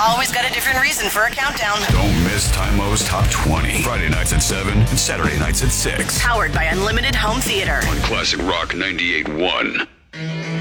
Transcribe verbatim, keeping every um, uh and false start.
always got a different reason for a countdown. Don't miss Tymo's Top twenty. Friday nights at seven and Saturday nights at six. Powered by Unlimited Home Theater. On Classic Rock ninety-eight point one.